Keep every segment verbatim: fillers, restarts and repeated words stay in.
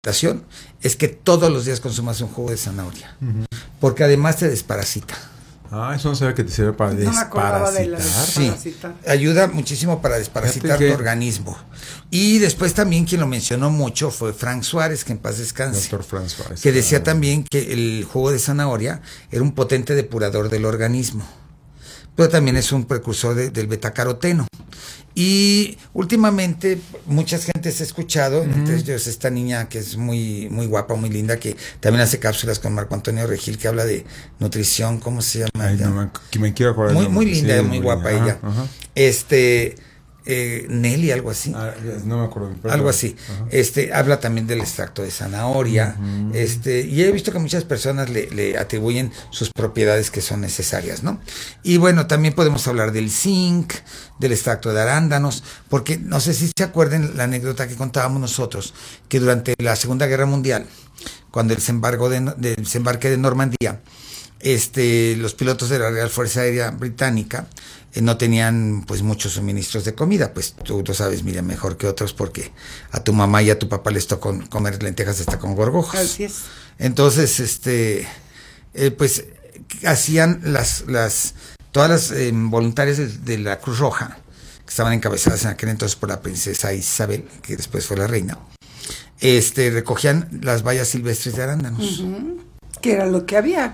recomendación es que todos los días consumas un jugo de zanahoria, uh-huh. porque además te desparasita. Ah, eso no sabe que te sirve para no desparasitar. De la desparasitar. Sí, ayuda muchísimo para desparasitar tu organismo. Y después también quien lo mencionó mucho fue Frank Suárez, que en paz descanse. Doctor Frank Suárez. Que decía ah, también que el jugo de zanahoria era un potente depurador del organismo. Pero también es un precursor de, del betacaroteno. Y últimamente muchas gentes he escuchado, uh-huh. entre ellos esta niña que es muy muy guapa, muy linda, que también hace cápsulas con Marco Antonio Regil, que habla de nutrición, ¿cómo se llama? Ay, no, me, me quiero acordar. Muy, muy linda, sí, muy, muy guapa linda. Ella. Ajá, ajá. Este... Eh, Nelly, algo así. Ah, no me acuerdo. Perdón. Algo así. Uh-huh. Este, habla también del extracto de zanahoria. Uh-huh. Este, y he visto que muchas personas le, le atribuyen sus propiedades que son necesarias, ¿no? Y bueno, también podemos hablar del zinc, del extracto de arándanos, porque no sé si se acuerdan la anécdota que contábamos nosotros, que durante la Segunda Guerra Mundial, cuando el desembarco de, de, desembarque de Normandía, este, los pilotos de la Real Fuerza Aérea Británica eh, no tenían pues muchos suministros de comida, pues tú lo sabes, Miriam, mejor que otros, porque a tu mamá y a tu papá les tocó comer lentejas hasta con gorgojos. Así es. Entonces, este, eh, pues hacían las, las, todas las eh, voluntarias de, de la Cruz Roja, que estaban encabezadas en aquel entonces por la princesa Isabel, que después fue la reina, este, recogían las bayas silvestres de arándanos. Uh-huh. Que era lo que había.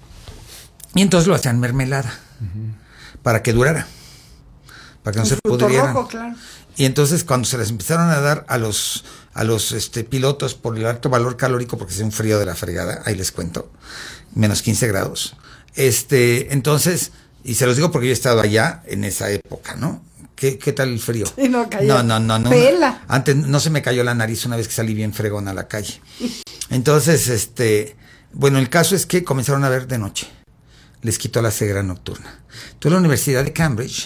Y entonces lo hacían mermelada, uh-huh. para que durara, para que no un se pudrieran. Rojo, claro. Y entonces cuando se les empezaron a dar a los a los este, pilotos por el alto valor calórico, porque es un frío de la fregada, ahí les cuento, menos quince grados, este, entonces, y se los digo porque yo he estado allá en esa época, ¿no? ¿Qué, qué tal el frío? Sí, no, cayó. no, no, no, no. Pela. Antes no se me cayó la nariz una vez que salí bien fregona a la calle. Entonces, este, bueno, el caso es que comenzaron a ver de noche. Les quitó la ceguera nocturna. Entonces la Universidad de Cambridge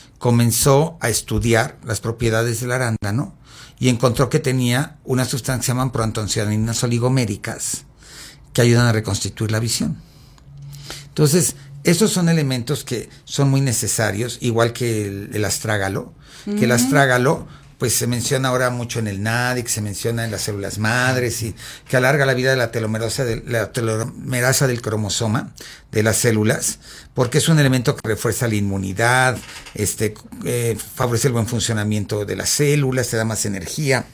comenzó a estudiar las propiedades del arándano y encontró que tenía una sustancia que se llaman proantocianinas oligoméricas que ayudan a reconstituir la visión. Entonces, estos son elementos que son muy necesarios, igual que el, el astrágalo, uh-huh. que el astrágalo pues se menciona ahora mucho en el NADIC, se menciona en las células madres, y que alarga la vida de la telomerasa, de, la telomerasa del cromosoma de las células, porque es un elemento que refuerza la inmunidad, este, eh, favorece el buen funcionamiento de las células, te da más energía,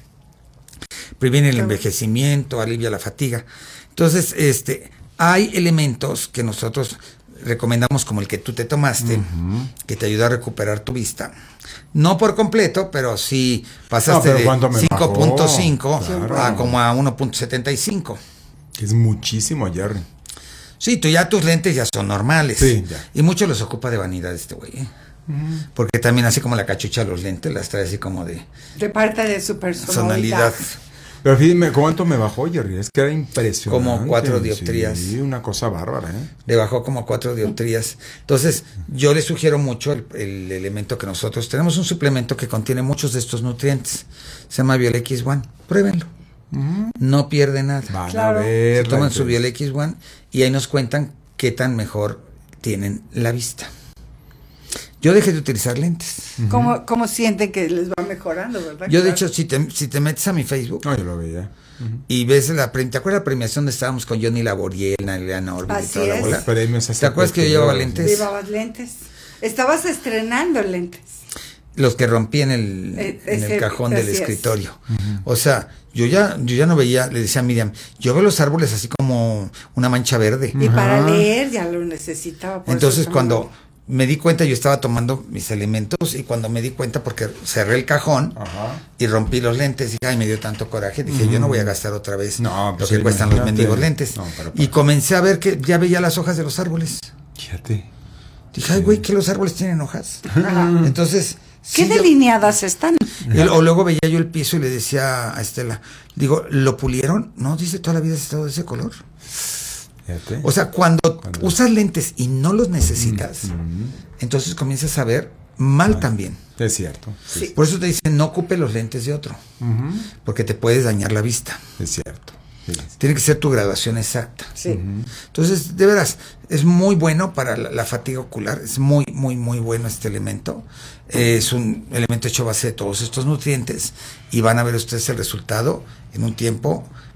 previene el envejecimiento, alivia la fatiga. Entonces, este, hay elementos que nosotros recomendamos, como el que tú te tomaste, uh-huh. que te ayuda a recuperar tu vista. No por completo, pero sí pasaste no, pero de cinco punto cinco claro. a como a uno punto setenta y cinco. Es muchísimo, Jerry. Sí, tú ya tus lentes ya son normales. Sí, ya. Y mucho los ocupa de vanidad este güey, ¿eh? Uh-huh. Porque también así como la cachucha los lentes, las trae así como de... De parte de su personalidad. Pero fíjate, ¿cuánto me bajó, Jerry? Es que era impresionante. Como cuatro dioptrías. Sí, una cosa bárbara, ¿eh? Le bajó como cuatro dioptrías. Entonces, yo le sugiero mucho el, el elemento que nosotros tenemos, un suplemento que contiene muchos de estos nutrientes. Se llama Biolex uno. Pruébenlo. Uh-huh. No pierde nada. Van claro. a ver. Se toman su Biolex uno y ahí nos cuentan qué tan mejor tienen la vista. Yo dejé de utilizar lentes. Uh-huh. ¿Cómo, ¿Cómo sienten que les va mejorando, verdad? Yo, de hecho, si te, si te metes a mi Facebook... No, yo lo veía. Uh-huh. Y ves la premiación, ¿te acuerdas la premiación donde estábamos con Johnny Laboriel, Naliana Orbiz y toda la bola? ¿Te acuerdas que yo llevaba lentes? Llevabas lentes. Estabas estrenando lentes. Los que rompí en el, eh, en el cajón del escritorio. Uh-huh. O sea, yo ya, yo ya no veía, le decía a Miriam, yo veo los árboles así como una mancha verde. Y uh-huh. para leer ya lo necesitaba. Por Entonces cuando... me di cuenta, yo estaba tomando mis elementos y cuando me di cuenta, porque cerré el cajón Ajá. y rompí los lentes, y ay, me dio tanto coraje, dije, mm. yo no voy a gastar otra vez no, lo pues que sí, cuestan los mendigos lentes. No, pero, pero. Y comencé a ver que ya veía las hojas de los árboles. Fíjate. Dije, ay, güey, que los árboles tienen hojas. Ajá. Entonces... ¿Qué sí, delineadas yo, están? Y, o luego veía yo el piso y le decía a Estela, digo, ¿lo pulieron? No, dice, toda la vida has estado de ese color. Fíjate. O sea, cuando, cuando usas lentes y no los necesitas, mm-hmm. entonces comienzas a ver mal ah, también. Es cierto. Sí. Por eso te dicen, no ocupe los lentes de otro, uh-huh. porque te puedes dañar la vista. Es cierto. Sí. Tiene que ser tu graduación exacta. Sí. Uh-huh. Entonces, de veras, es muy bueno para la, la fatiga ocular, es muy, muy, muy bueno este elemento. Eh, es un elemento hecho a base de todos estos nutrientes y van a ver ustedes el resultado en un tiempo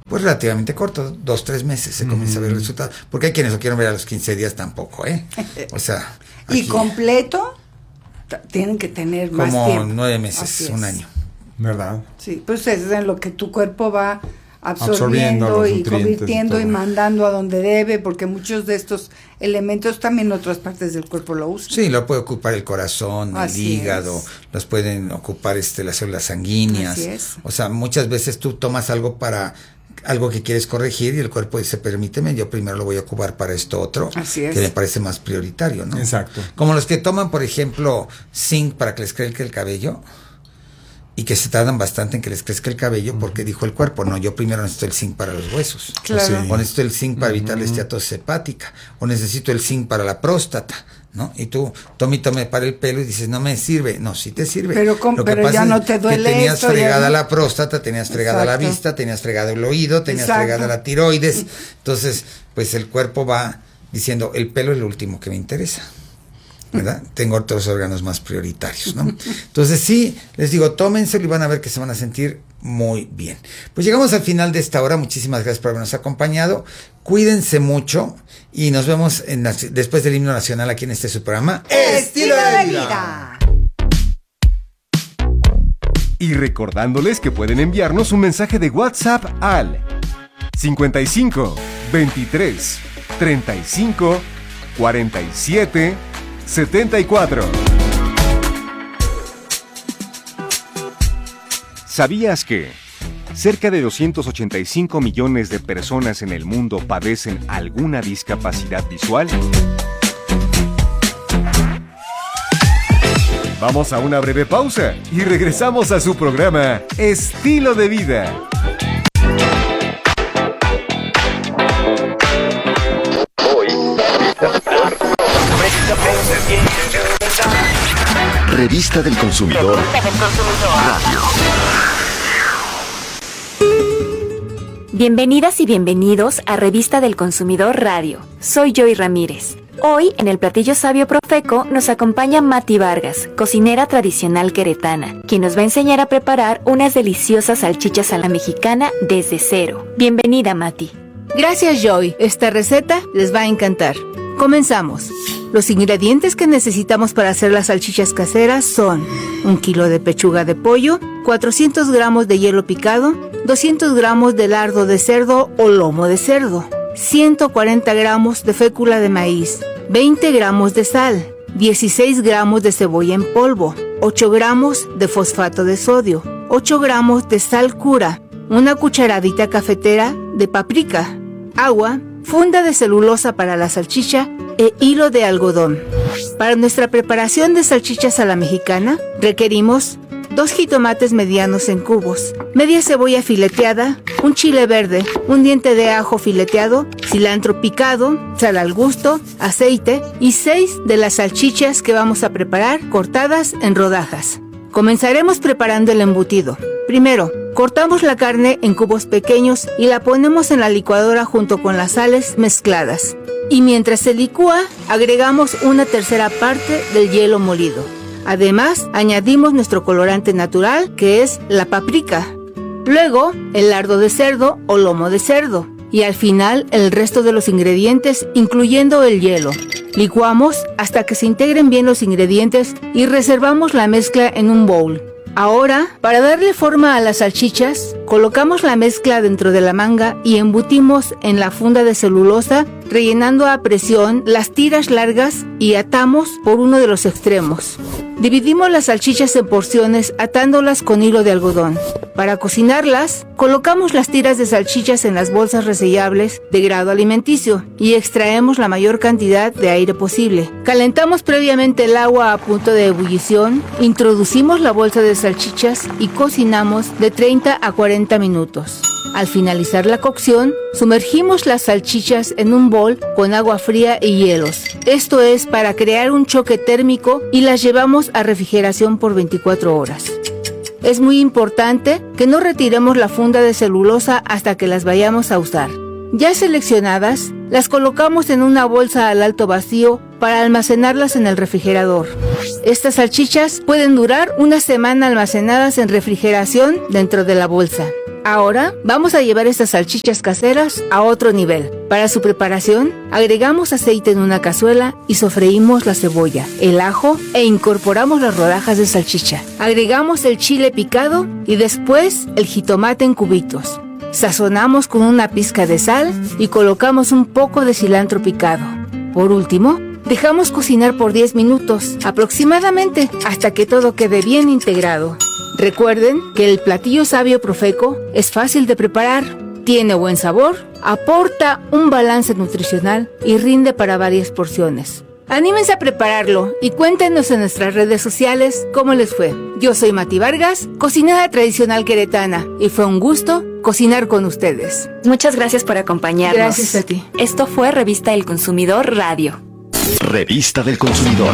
pues relativamente corto, dos, tres meses se comienza mm. a ver el resultado. Porque hay quienes lo quieren ver a los quince días tampoco, ¿eh? O sea... ¿Y aquí, completo? Tienen que tener más como tiempo. Como nueve meses, un año. ¿Verdad? Sí, pues es en lo que tu cuerpo va absorbiendo, absorbiendo y convirtiendo y, y mandando a donde debe, porque muchos de estos elementos también otras partes del cuerpo lo usan. Sí, lo puede ocupar el corazón, Así el hígado, es. los pueden ocupar este las células sanguíneas. Así es. O sea, muchas veces tú tomas algo para algo que quieres corregir y el cuerpo dice, permíteme, yo primero lo voy a ocupar para esto otro, Así es. que me parece más prioritario, ¿no? Exacto. Como los que toman, por ejemplo, zinc para que les crezca el cabello, y que se tardan bastante en que les crezca el cabello, porque dijo el cuerpo, no, yo primero necesito el zinc para los huesos, claro. sí. o necesito el zinc para evitar uh-huh. la esteatosis hepática, o necesito el zinc para la próstata, ¿no? Y tú, tome y tome para el pelo y dices, no me sirve. No, sí te sirve. Pero, con, Lo que pero pasa ya es no te duele que tenías esto, fregada no... la próstata, tenías fregada Exacto. la vista, tenías fregado el oído, tenías Exacto. fregada la tiroides. Entonces, pues el cuerpo va diciendo, el pelo es lo último que me interesa, ¿verdad? Tengo otros órganos más prioritarios, ¿no? Entonces sí, les digo, tómenselo y van a ver que se van a sentir muy bien. Pues llegamos al final de esta hora, muchísimas gracias por habernos acompañado, cuídense mucho y nos vemos en la, después del himno nacional aquí en este su programa Estilo de Vida. Y recordándoles que pueden enviarnos un mensaje de WhatsApp al cincuenta y cinco, veintitrés, treinta y cinco, cuarenta y siete, setenta y cuatro. ¿Sabías que cerca de doscientos ochenta y cinco millones de personas en el mundo padecen alguna discapacidad visual? Vamos a una breve pausa y regresamos a su programa Estilo de Vida. Revista del Consumidor Radio. Bienvenidas y bienvenidos a Revista del Consumidor Radio. Soy Joy Ramírez. Hoy, en el platillo sabio Profeco, nos acompaña Mati Vargas, cocinera tradicional queretana, quien nos va a enseñar a preparar unas deliciosas salchichas a la mexicana desde cero. Bienvenida, Mati. Gracias, Joy. Esta receta les va a encantar. Comenzamos. Los ingredientes que necesitamos para hacer las salchichas caseras son un kilo de pechuga de pollo, cuatrocientos gramos de hielo picado, doscientos gramos de lardo de cerdo o lomo de cerdo, ciento cuarenta gramos de fécula de maíz, veinte gramos de sal, dieciséis gramos de cebolla en polvo, ocho gramos de fosfato de sodio, ocho gramos de sal cura, una cucharadita cafetera de paprika, agua, funda de celulosa para la salchicha e hilo de algodón. Para nuestra preparación de salchichas a la mexicana, requerimos dos jitomates medianos en cubos, media cebolla fileteada, un chile verde, un diente de ajo fileteado, cilantro picado, sal al gusto, aceite y seis de las salchichas que vamos a preparar cortadas en rodajas. Comenzaremos preparando el embutido. Primero, cortamos la carne en cubos pequeños y la ponemos en la licuadora junto con las sales mezcladas. Y mientras se licúa, agregamos una tercera parte del hielo molido. Además, añadimos nuestro colorante natural, que es la paprika. Luego, el lardo de cerdo o lomo de cerdo. Y al final, el resto de los ingredientes, incluyendo el hielo. Licuamos hasta que se integren bien los ingredientes y reservamos la mezcla en un bowl. Ahora, para darle forma a las salchichas, colocamos la mezcla dentro de la manga y embutimos en la funda de celulosa, rellenando a presión las tiras largas y atamos por uno de los extremos. Dividimos las salchichas en porciones atándolas con hilo de algodón. Para cocinarlas, colocamos las tiras de salchichas en las bolsas resellables de grado alimenticio y extraemos la mayor cantidad de aire posible. Calentamos previamente el agua a punto de ebullición, introducimos la bolsa de salchichas y cocinamos de treinta a cuarenta minutos. Al finalizar la cocción, sumergimos las salchichas en un bol con agua fría y hielos. Esto es para crear un choque térmico y las llevamos a refrigeración por veinticuatro horas. Es muy importante que no retiremos la funda de celulosa hasta que las vayamos a usar. Ya seleccionadas, las colocamos en una bolsa al alto vacío para almacenarlas en el refrigerador. Estas salchichas pueden durar una semana almacenadas en refrigeración dentro de la bolsa. Ahora vamos a llevar estas salchichas caseras a otro nivel. Para su preparación, agregamos aceite en una cazuela y sofreímos la cebolla, el ajo e incorporamos las rodajas de salchicha. Agregamos el chile picado y después el jitomate en cubitos. Sazonamos con una pizca de sal y colocamos un poco de cilantro picado. Por último, dejamos cocinar por diez minutos aproximadamente hasta que todo quede bien integrado. Recuerden que el platillo sabio Profeco es fácil de preparar, tiene buen sabor, aporta un balance nutricional y rinde para varias porciones. Anímense a prepararlo y cuéntenos en nuestras redes sociales cómo les fue. Yo soy Mati Vargas, cocinera tradicional queretana, y fue un gusto cocinar con ustedes. Muchas gracias por acompañarnos. Gracias a ti. Esto fue Revista del Consumidor Radio. Revista del Consumidor.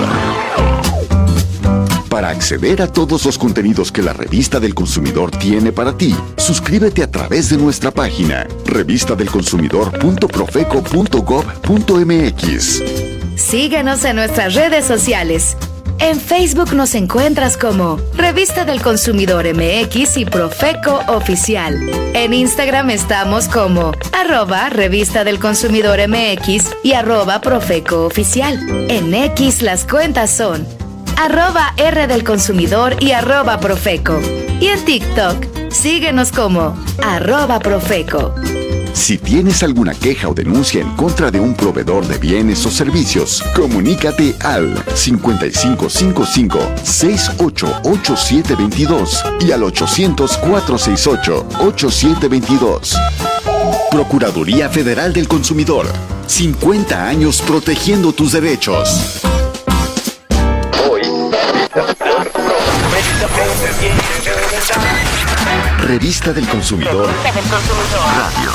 Para acceder a todos los contenidos que la Revista del Consumidor tiene para ti, suscríbete a través de nuestra página revista del consumidor punto profeco punto gob punto mx. Síguenos en nuestras redes sociales. En Facebook nos encuentras como Revista del Consumidor M X y Profeco Oficial. En Instagram estamos como arroba Revista del Consumidor M X y arroba Profeco Oficial. En X las cuentas son arroba R del Consumidor y arroba Profeco. Y en TikTok, síguenos como arroba Profeco. Si tienes alguna queja o denuncia en contra de un proveedor de bienes o servicios, comunícate al cincuenta y cinco cincuenta y cinco, sesenta y ocho, ochenta y siete veintidós y al ochocientos, cuatrocientos sesenta y ocho, ochenta y siete veintidós. Procuraduría Federal del Consumidor. cincuenta años protegiendo tus derechos. Revista del Consumidor Radio.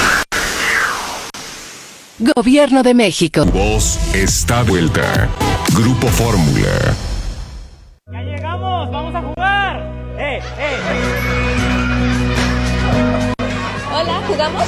Gobierno de México. Tu voz está vuelta. Grupo Fórmula. Ya llegamos, vamos a jugar. Eh, eh. Hola, ¿jugamos?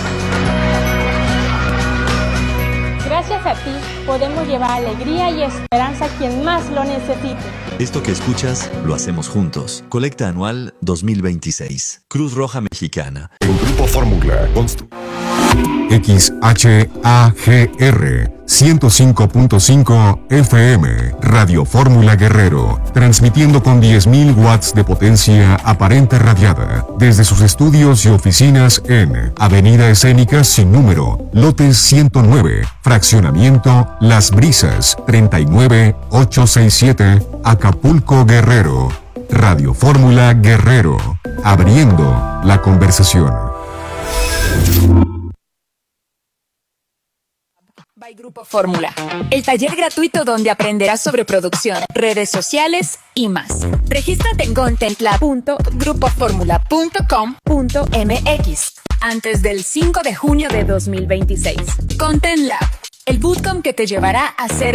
Gracias a ti podemos llevar alegría y esperanza a quien más lo necesite. Esto que escuchas lo hacemos juntos. Colecta anual dos mil veintiséis. Cruz Roja Mexicana. En Grupo Fórmula. Constu. X H A G R ciento cinco punto cinco F M, Radio Fórmula Guerrero, transmitiendo con diez mil watts de potencia aparente radiada, desde sus estudios y oficinas en Avenida Escénica sin número, lote ciento nueve, fraccionamiento Las Brisas, treinta y nueve ochocientos sesenta y siete, Acapulco, Guerrero. Radio Fórmula Guerrero, abriendo la conversación. By Grupo Fórmula, el taller gratuito donde aprenderás sobre producción, redes sociales y más. Regístrate en contentlab punto grupo formula punto com punto m x antes del cinco de junio de dos mil veintiséis. Content Lab, el bootcamp que te llevará a ser